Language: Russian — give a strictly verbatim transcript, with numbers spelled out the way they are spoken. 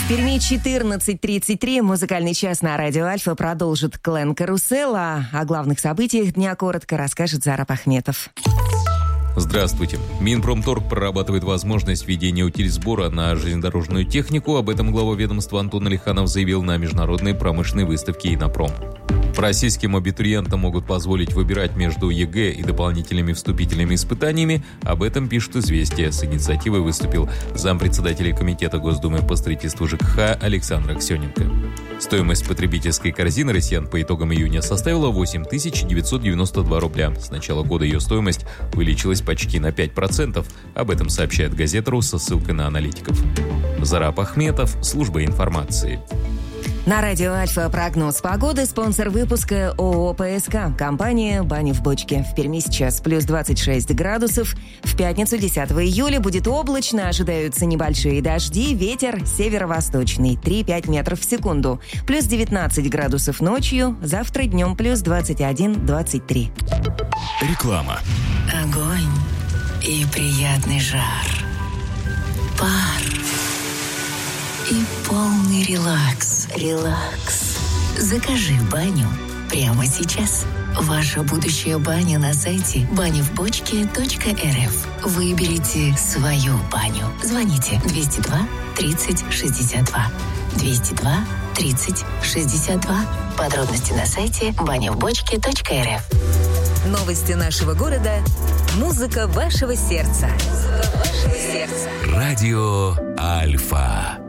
Перми четырнадцать тридцать три. Музыкальный час на радио Альфа продолжит Клен Карусел, а о главных событиях дня коротко расскажет Зарап Ахметов. Здравствуйте. Минпромторг прорабатывает возможность введения утильсбора на железнодорожную технику. Об этом глава ведомства Антон Алиханов заявил на международной промышленной выставке «Инопром». Российским абитуриентам могут позволить выбирать между ЕГЭ и дополнительными вступительными испытаниями. Об этом пишет «Известия». С инициативой выступил зампредседателя Комитета Госдумы по строительству ЖКХ Александр Аксененко. Стоимость потребительской корзины россиян по итогам июня составила восемь тысяч девятьсот девяносто два рубля. С начала года ее стоимость увеличилась почти на пять процентов. Об этом сообщает газета.ру со ссылкой на аналитиков. Зарап Ахметов, служба информации. На радио Альфа прогноз погоды. Спонсор выпуска ООО ПСК. Компания «Бани в бочке». В Перми сейчас плюс двадцать шесть градусов. В пятницу десятого июля будет облачно. Ожидаются небольшие дожди. Ветер северо-восточный три-пять метров в секунду. Плюс девятнадцать градусов ночью. Завтра днем плюс двадцать один - двадцать три. Реклама. Огонь и приятный жар. Пар. И полный релакс. Релакс. Закажи баню прямо сейчас. Ваша будущая баня на сайте баня в бочке точка эр эф. Выберите свою баню. Звоните двести два тридцать шестьдесят два. двести два тридцать шестьдесят два. Подробности на сайте баня в бочке точка эр эф. Новости нашего города. Музыка вашего сердца. Музыка вашего сердца. Радио Альфа.